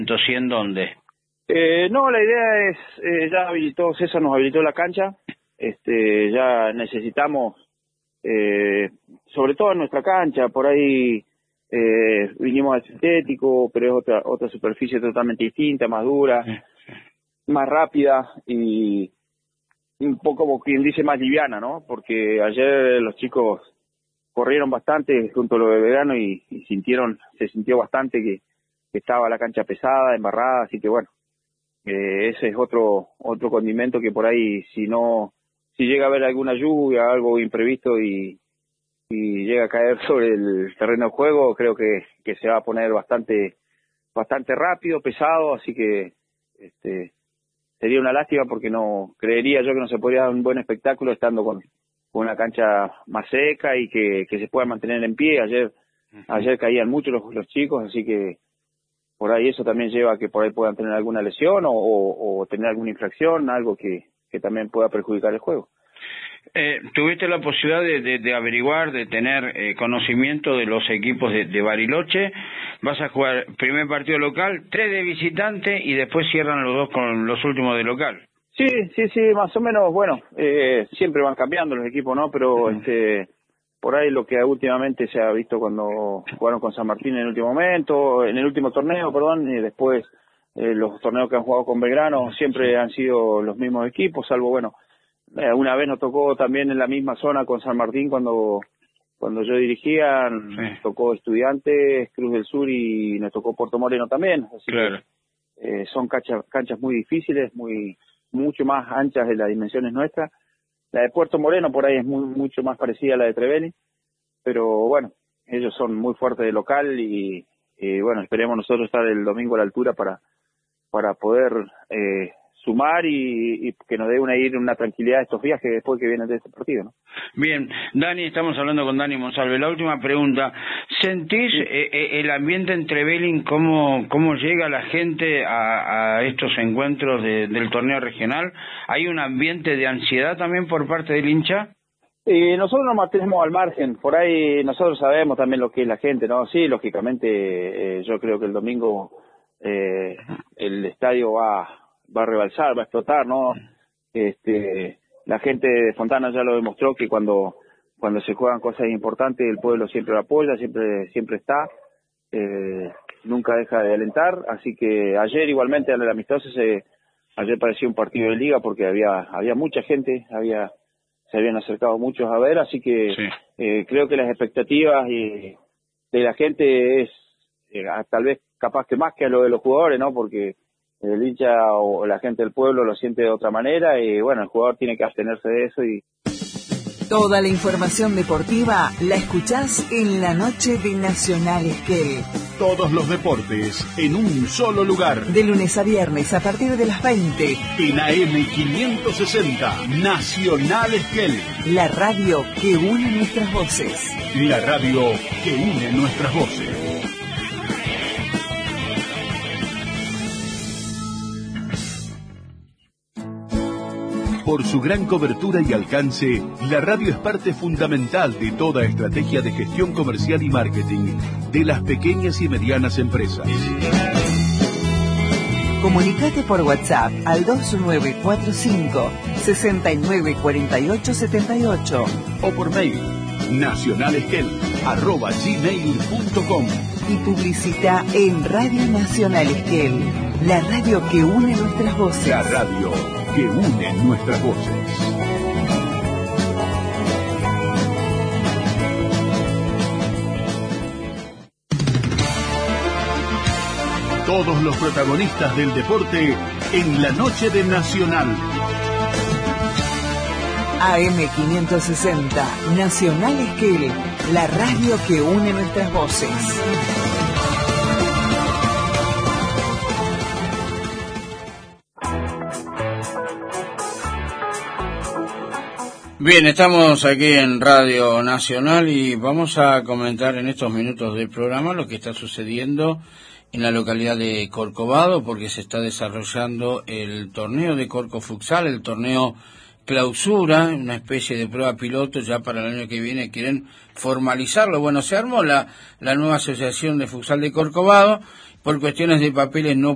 ¿Y en dónde? No, la idea es, ya habilitó, César nos habilitó la cancha, ya necesitamos, sobre todo en nuestra cancha, por ahí vinimos al sintético, pero es otra superficie totalmente distinta, más dura, más rápida y un poco, como quien dice, más liviana, ¿no? Porque ayer los chicos corrieron bastante junto a los de verano y se sintió bastante que estaba la cancha pesada, embarrada, así que bueno, ese es otro condimento que por ahí si llega a haber alguna lluvia, algo imprevisto y llega a caer sobre el terreno de juego, creo que se va a poner bastante rápido, pesado, así que sería una lástima porque creería yo que no se podría dar un buen espectáculo estando con una cancha más seca y que se pueda mantener en pie. Ayer caían mucho los chicos, así que por ahí eso también lleva a que por ahí puedan tener alguna lesión o tener alguna infracción, algo que también pueda perjudicar el juego. ¿Tuviste la posibilidad de averiguar, de tener conocimiento de los equipos de Bariloche? Vas a jugar primer partido local, 3 de visitante y después cierran los 2 con los últimos de local. Sí, más o menos, bueno, siempre van cambiando los equipos, ¿no? Pero por ahí lo que últimamente se ha visto cuando jugaron con San Martín en el último torneo, y después los torneos que han jugado con Belgrano siempre han sido los mismos equipos, salvo, bueno, una vez nos tocó también en la misma zona con San Martín cuando yo dirigía, nos tocó Estudiantes, Cruz del Sur y nos tocó Puerto Moreno también, así claro. Que son canchas muy difíciles, mucho más anchas de las dimensiones nuestras. La de Puerto Moreno por ahí es mucho más parecida a la de Trevelin, pero bueno, ellos son muy fuertes de local y bueno, esperemos nosotros estar el domingo a la altura para poder sumar y que nos dé una tranquilidad estos días que después que vienen de este partido, ¿no? Bien, Dani, estamos hablando con Dani Monsalve. La última pregunta, ¿sentís el ambiente en Trevelin, cómo llega la gente a estos encuentros del torneo regional? ¿Hay un ambiente de ansiedad también por parte del hincha? Nosotros nos mantenemos al margen, por ahí nosotros sabemos también lo que es la gente, ¿no? Sí, lógicamente yo creo que el domingo el estadio va a rebalsar, va a explotar, ¿no? La gente de Fontana ya lo demostró que cuando se juegan cosas importantes el pueblo siempre lo apoya, siempre está, nunca deja de alentar, así que ayer igualmente en el amistoso ayer parecía un partido de liga porque había mucha gente, se habían acercado muchos a ver, así que sí. Creo que las expectativas de la gente es tal vez capaz que más que a lo de los jugadores, ¿no? Porque el hincha o la gente del pueblo lo siente de otra manera y bueno, el jugador tiene que abstenerse de eso. Toda la información deportiva la escuchás en la noche de Nacional Esquel. Todos los deportes en un solo lugar. De lunes a viernes a partir de las 20. En AM 560, Nacional Esquel. La radio que une nuestras voces. La radio que une nuestras voces. Por su gran cobertura y alcance, la radio es parte fundamental de toda estrategia de gestión comercial y marketing de las pequeñas y medianas empresas. Comunicate por WhatsApp al 2945-694878 o por mail nacionalesquel@gmail.com y publicita en Radio Nacional Esquel, la radio que une nuestras voces. La radio que une nuestras voces. Todos los protagonistas del deporte en la noche de Nacional. AM 560, Nacional Esquel, la radio que une nuestras voces. Bien, estamos aquí en Radio Nacional y vamos a comentar en estos minutos del programa lo que está sucediendo en la localidad de Corcovado, porque se está desarrollando el torneo de Corco Futsal, el torneo clausura, una especie de prueba piloto. Ya para el año que viene quieren formalizarlo. Bueno, se armó la nueva asociación de futsal de Corcovado, por cuestiones de papeles no